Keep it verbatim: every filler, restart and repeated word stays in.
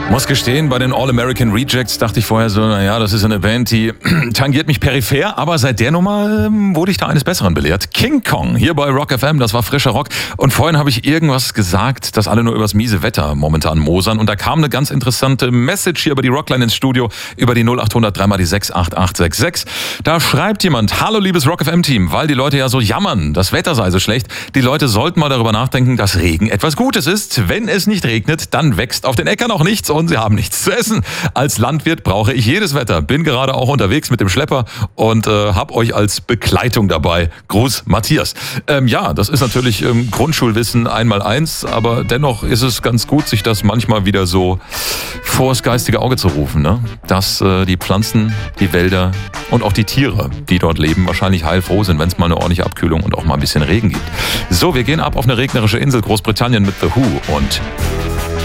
Muss gestehen, bei den All-American Rejects dachte ich vorher so, naja, das ist eine Band, die tangiert mich peripher, aber seit der Nummer ähm, wurde ich da eines Besseren belehrt. King Kong, hier bei Rock F M, das war frischer Rock. Und vorhin habe ich irgendwas gesagt, dass alle nur übers miese Wetter momentan mosern. Und da kam eine ganz interessante Message hier über die Rockline ins Studio, über die null acht hundert drei mal die sechs acht acht sechs sechs. Da schreibt jemand, hallo liebes Rock F M-Team, weil die Leute ja so jammern, das Wetter sei so schlecht. Die Leute sollten mal darüber nachdenken, dass Regen etwas Gutes ist. Wenn es nicht regnet, dann wächst auf den Äckern auch nichts und sie haben nichts zu essen. Als Landwirt brauche ich jedes Wetter. Bin gerade auch unterwegs mit dem Schlepper und äh, hab euch als Begleitung dabei. Gruß, Matthias. Ähm, ja, das ist natürlich ähm, Grundschulwissen einmal eins, aber dennoch ist es ganz gut, sich das manchmal wieder so vors geistige Auge zu rufen, ne? Dass äh, die Pflanzen, die Wälder und auch die Tiere, die dort leben, wahrscheinlich heilfroh sind, wenn es mal eine ordentliche Abkühlung und auch mal ein bisschen Regen gibt. So, wir gehen ab auf eine regnerische Insel Großbritannien mit The Who und